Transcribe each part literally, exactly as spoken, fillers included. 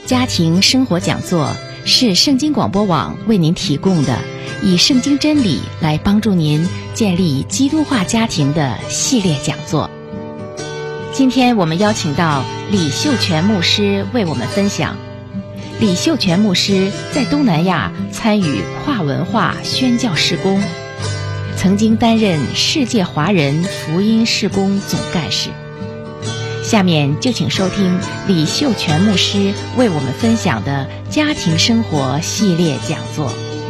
家庭生活讲座是圣经广播网为您提供的以圣经真理来帮助您建立基督化家庭的系列讲座。今天我们邀请到李秀全牧师为我们分享。李秀全牧师在东南亚参与跨文化宣教事工，曾经担任世界华人福音事工总干事。下面就请收听李秀全牧师为我们分享的家庭生活系列讲座。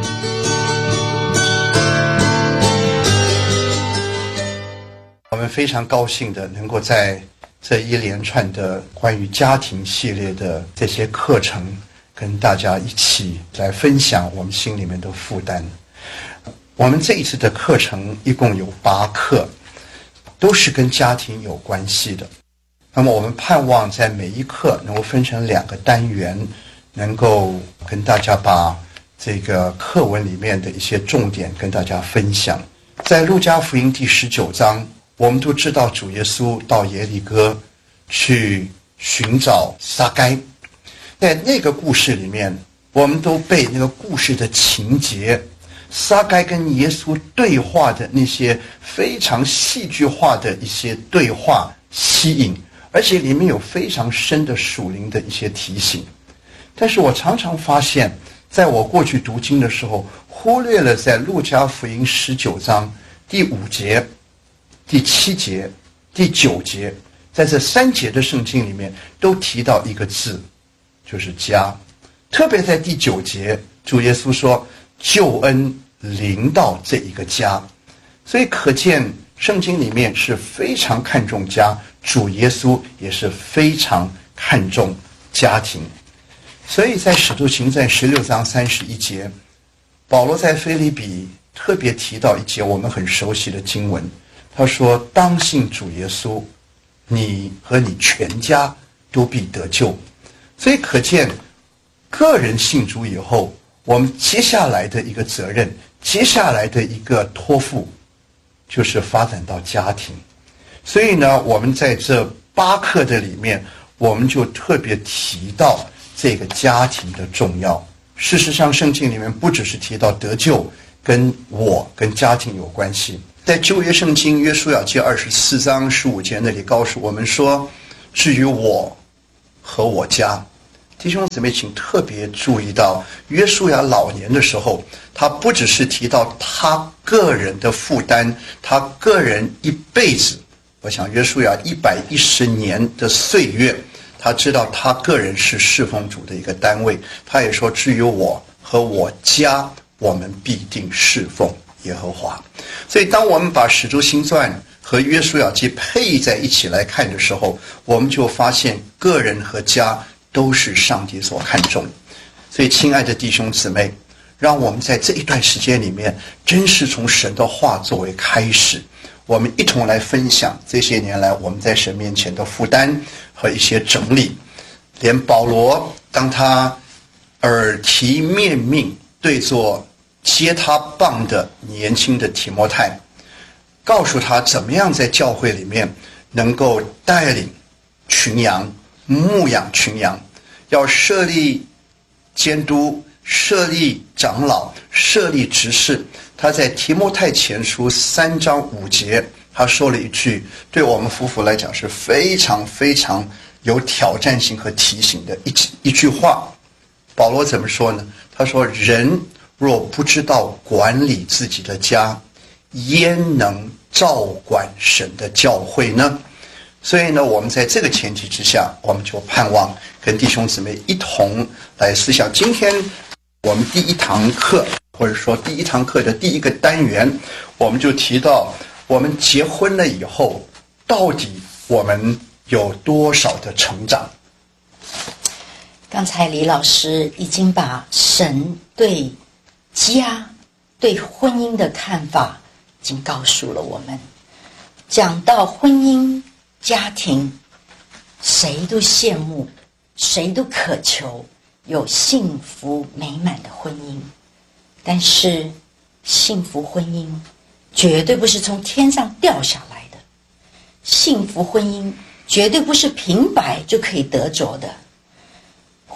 我们非常高兴的能够在这一连串的关于家庭系列的这些课程跟大家一起来分享我们心里面的负担。我们这一次的课程一共有八课，都是跟家庭有关系的。那么我们盼望在每一课能够分成两个单元，能够跟大家把这个课文里面的一些重点跟大家分享。在路加福音第十九章，我们都知道主耶稣到耶利哥去寻找撒该。在那个故事里面，我们都被那个故事的情节，撒该跟耶稣对话的那些非常戏剧化的一些对话吸引，而且里面有非常深的属灵的一些提醒。但是我常常发现，在我过去读经的时候，忽略了在路加福音十九章第五节、第七节、第九节，在这三节的圣经里面都提到一个字，就是家。特别在第九节，主耶稣说救恩临到这一个家，所以可见圣经里面是非常看重家，主耶稣也是非常看重家庭。所以在使徒行传十六章三十一节，保罗在腓立比特别提到一节我们很熟悉的经文，他说当信主耶稣，你和你全家都必得救。所以可见个人信主以后，我们接下来的一个责任，接下来的一个托付，就是发展到家庭。所以呢，我们在这八课的里面，我们就特别提到这个家庭的重要。事实上圣经里面不只是提到得救跟我跟家庭有关系，在旧约圣经约书亚记二十四章十五节那里告诉我们说，至于我和我家。弟兄姊妹请特别注意到，约书亚老年的时候，他不只是提到他个人的负担，他个人一辈子，我想约书亚一百一十年的岁月，他知道他个人是侍奉主的一个单位。他也说至于我和我家，我们必定侍奉耶和华。所以当我们把使徒行传和约书亚记配在一起来看的时候，我们就发现个人和家都是上帝所看重。所以亲爱的弟兄姊妹，让我们在这一段时间里面，真是从神的话作为开始，我们一同来分享这些年来我们在神面前的负担和一些整理。连保罗当他耳提面命对作接他棒的年轻的提摩太，告诉他怎么样在教会里面能够带领群羊，牧养群羊，要设立监督，设立长老，设立执事。他在提摩太前书三章五节，他说了一句对我们夫妇来讲是非常非常有挑战性和提醒的一一句话。保罗怎么说呢？他说人若不知道管理自己的家，焉能照管神的教会呢？所以呢，我们在这个前提之下，我们就盼望跟弟兄姊妹一同来思想。今天我们第一堂课，或者说第一堂课的第一个单元，我们就提到我们结婚了以后，到底我们有多少的成长。 刚才李老师已经把神对家、对婚姻的看法已经告诉了我们。讲到婚姻家庭，谁都羡慕，谁都渴求有幸福美满的婚姻。但是幸福婚姻绝对不是从天上掉下来的，幸福婚姻绝对不是平白就可以得着的。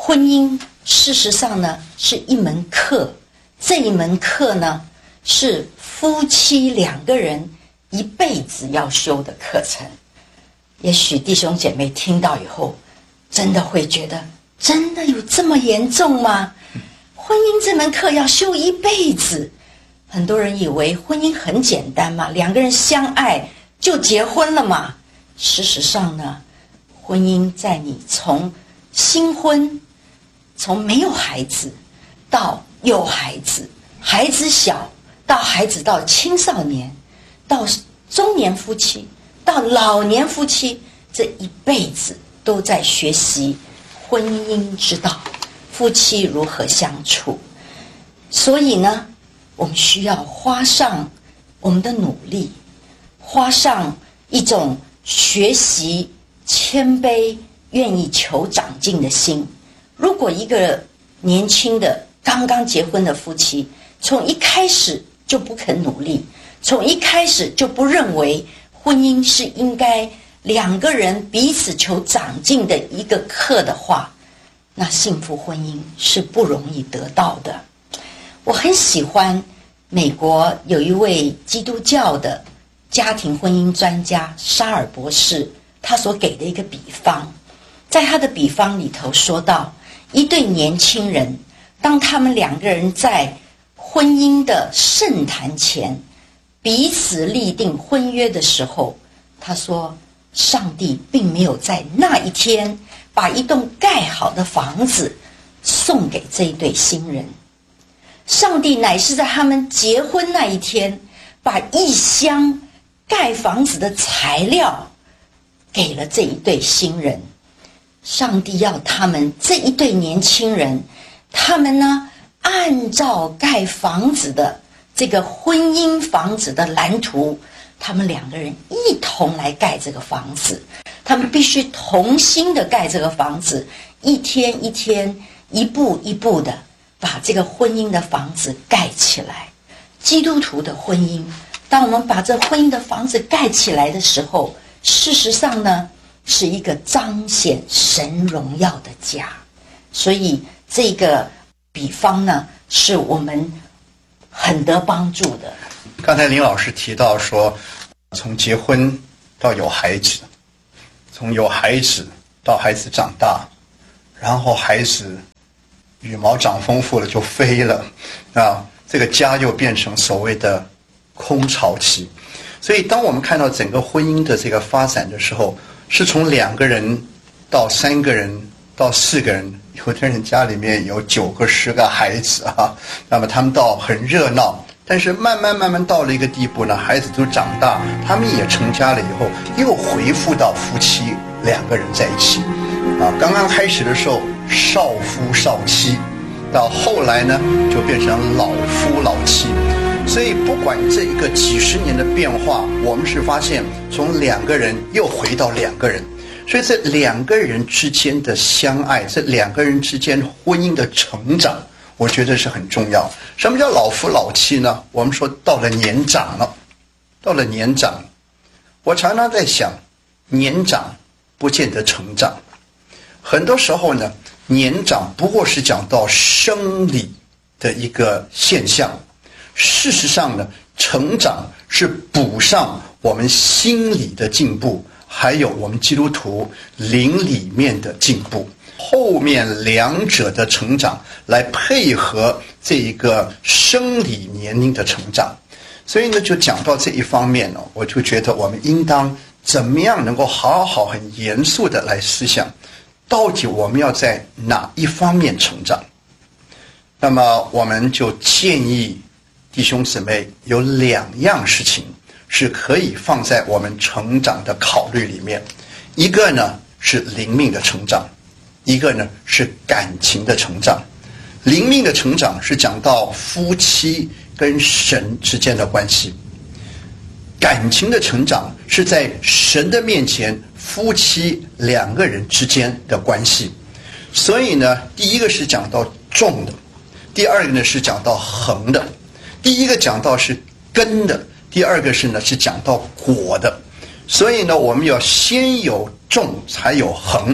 婚姻事实上呢是一门课，这一门课呢是夫妻两个人一辈子要修的课程。也许弟兄姐妹听到以后真的会觉得，真的有这么严重吗？婚姻这门课要修一辈子。很多人以为婚姻很简单嘛，两个人相爱就结婚了嘛。事实上呢，婚姻在你从新婚，从没有孩子到有孩子，孩子小到孩子到青少年，到中年夫妻，到老年夫妻，这一辈子都在学习婚姻之道，夫妻如何相处。所以呢，我们需要花上我们的努力，花上一种学习、谦卑、愿意求长进的心。如果一个年轻的刚刚结婚的夫妻从一开始就不肯努力，从一开始就不认为婚姻是应该两个人彼此求长进的一个课的话，那幸福婚姻是不容易得到的。我很喜欢美国有一位基督教的家庭婚姻专家沙尔博士，他所给的一个比方。在他的比方里头说到，一对年轻人当他们两个人在婚姻的圣坛前彼此立定婚约的时候，他说上帝并没有在那一天把一栋盖好的房子送给这一对新人，上帝乃是在他们结婚那一天把一箱盖房子的材料给了这一对新人。上帝要他们这一对年轻人，他们呢按照盖房子的这个婚姻房子的蓝图，他们两个人一同来盖这个房子。他们必须同心的盖这个房子，一天一天一步一步的把这个婚姻的房子盖起来。基督徒的婚姻，当我们把这婚姻的房子盖起来的时候，事实上呢是一个彰显神荣耀的家。所以这个比方呢是我们很得帮助的。 刚才林老师提到说，从结婚到有孩子，从有孩子到孩子长大，然后孩子羽毛长丰富了就飞了啊，这个家又变成所谓的空巢期。所以当我们看到整个婚姻的这个发展的时候，是从两个人到三个人到四个人，有的人家里面有九个十个孩子啊，那么他们到很热闹，但是慢慢慢慢到了一个地步呢，孩子都长大，他们也成家了以后，又恢复到夫妻两个人在一起啊。刚刚开始的时候少夫少妻，到后来呢就变成老夫老妻。所以不管这一个几十年的变化，我们是发现从两个人又回到两个人。所以这两个人之间的相爱，这两个人之间婚姻的成长，我觉得是很重要。什么叫老夫老妻呢？我们说到了年长了，到了年长，我常常在想，年长不见得成长。很多时候呢，年长不过是讲到生理的一个现象，事实上呢，成长是补上我们心理的进步，还有我们基督徒灵里面的进步，后面两者的成长来配合这一个生理年龄的成长。所以呢，就讲到这一方面呢，我就觉得我们应当怎么样能够好好很严肃的来思想，到底我们要在哪一方面成长。那么我们就建议弟兄姊妹有两样事情是可以放在我们成长的考虑里面，一个呢是灵命的成长，一个呢是感情的成长。灵命的成长是讲到夫妻跟神之间的关系，感情的成长是在神的面前夫妻两个人之间的关系。所以呢，第一个是讲到重的，第二个呢是讲到横的。第一个讲到是根的，第二个是呢是讲到果的。所以呢，我们要先有种才有横，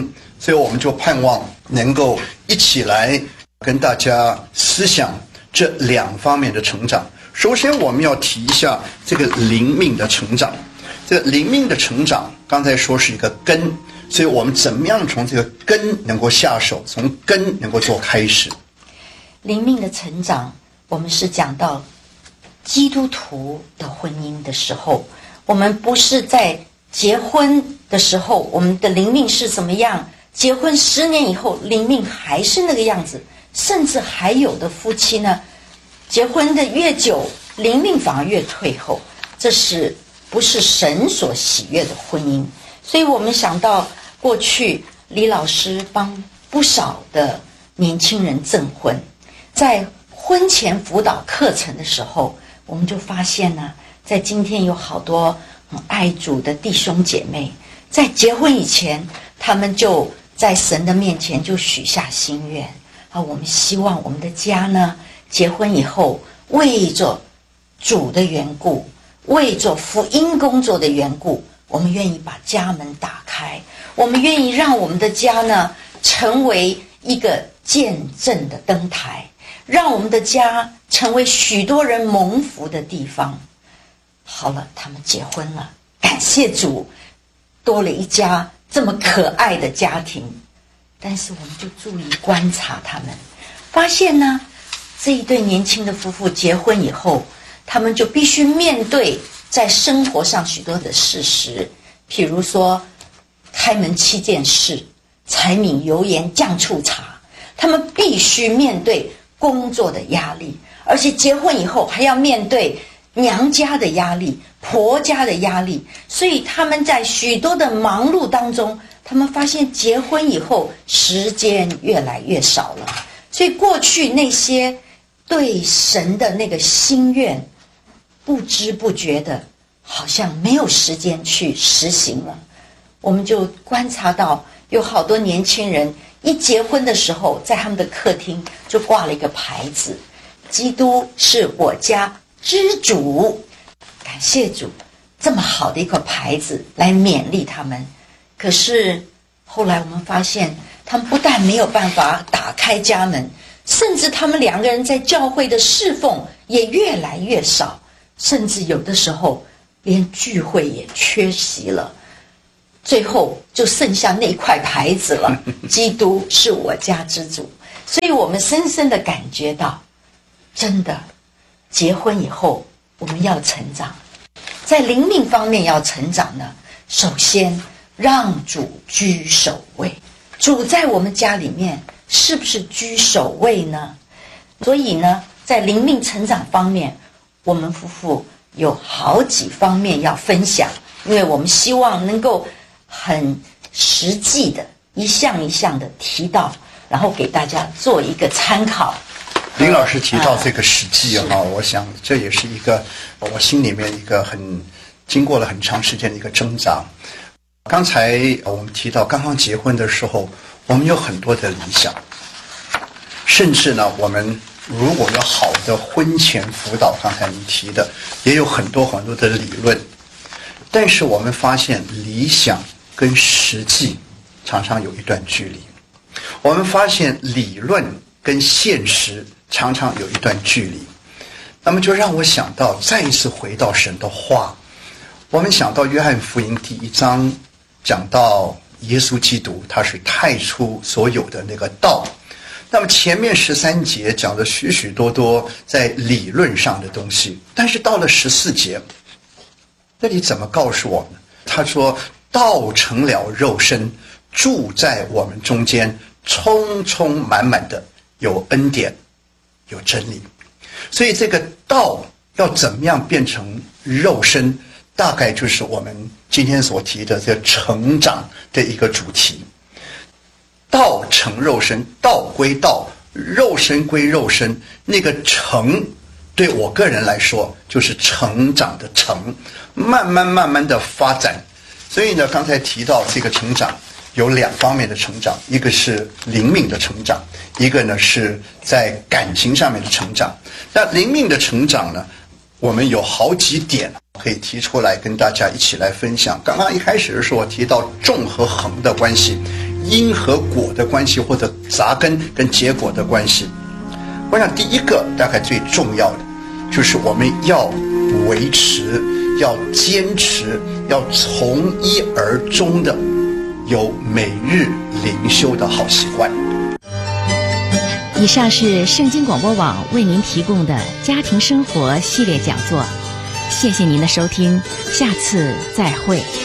所以我们就盼望能够一起来跟大家思想这两方面的成长。首先我们要提一下这个灵命的成长。这个灵命的成长刚才说是一个根，所以我们怎么样从这个根能够下手，从根能够做开始。 灵命的成长，我们是讲到基督徒的婚姻的时候，我们不是在结婚的时候我们的灵命是怎么样，结婚十年以后灵命还是那个样子，甚至还有的夫妻呢，结婚的越久灵命反而越退后，这是不是神所喜悦的婚姻？所以我们想到过去李老师帮不少的年轻人证婚，在婚前辅导课程的时候，我们就发现呢，在今天有好多爱主的弟兄姐妹，在结婚以前他们就在神的面前就许下心愿啊，我们希望我们的家呢，结婚以后为着主的缘故，为着福音工作的缘故，我们愿意把家门打开，我们愿意让我们的家呢成为一个见证的灯台，让我们的家成为许多人蒙福的地方。好了，他们结婚了，感谢主，多了一家这么可爱的家庭。但是我们就注意观察他们，发现呢，这一对年轻的夫妇结婚以后，他们就必须面对在生活上许多的事实，譬如说开门七件事，柴米油盐酱醋茶，他们必须面对工作的压力，而且结婚以后还要面对娘家的压力，婆家的压力，所以他们在许多的忙碌当中，他们发现结婚以后时间越来越少了，所以过去那些对神的那个心愿，不知不觉的好像没有时间去实行了。我们就观察到有好多年轻人一结婚的时候，在他们的客厅就挂了一个牌子，基督是我家之主。感谢主，这么好的一个牌子来勉励他们。可是后来我们发现，他们不但没有办法打开家门，甚至他们两个人在教会的侍奉也越来越少，甚至有的时候连聚会也缺席了。最后就剩下那块牌子了，基督是我家之主。所以我们深深的感觉到，真的结婚以后我们要成长，在灵命方面要成长呢，首先让主居首位。主在我们家里面是不是居首位呢？所以呢，在灵命成长方面，我们夫妇有好几方面要分享，因为我们希望能够很实际的一项一项的提到，然后给大家做一个参考。 林老师提到这个实际哈、呃，我想这也是一个我心里面一个很经过了很长时间的一个挣扎。刚才我们提到刚刚结婚的时候，我们有很多的理想，甚至呢，我们如果有好的婚前辅导，刚才你提的也有很多很多的理论，但是我们发现理想跟实际常常有一段距离，我们发现理论跟现实常常有一段距离。那么就让我想到，再一次回到神的话，我们想到约翰福音第一章讲到耶稣基督，他是太初所有的那个道。那么前面十三节讲了许许多多在理论上的东西，但是到了十四节，那里怎么告诉我们？他说道成了肉身，住在我们中间，充充满满的有恩典有真理。所以这个道要怎么样变成肉身，大概就是我们今天所提的这个成长的一个主题。道成肉身，道归道，肉身归肉身，那个成对我个人来说就是成长的成，慢慢慢慢的发展。所以呢，刚才提到这个成长有两方面的成长，一个是灵命的成长，一个呢是在感情上面的成长。那灵命的成长呢，我们有好几点可以提出来跟大家一起来分享。刚刚一开始的时候我提到重和横的关系， 因和果的关系，或者杂根跟结果的关系。我想第一个大概最重要的，就是我们要维持、要坚持、要从一而终的有每日灵修的好习惯。 以上是圣经广播网为您提供的家庭生活系列讲座，谢谢您的收听，下次再会。